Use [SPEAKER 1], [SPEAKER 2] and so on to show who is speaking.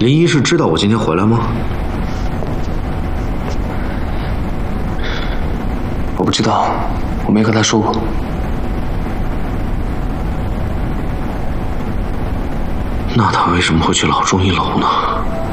[SPEAKER 1] 林一是知道我今天回来吗？
[SPEAKER 2] 我不知道，我没和他说过。
[SPEAKER 1] 那他为什么会去老中医楼呢？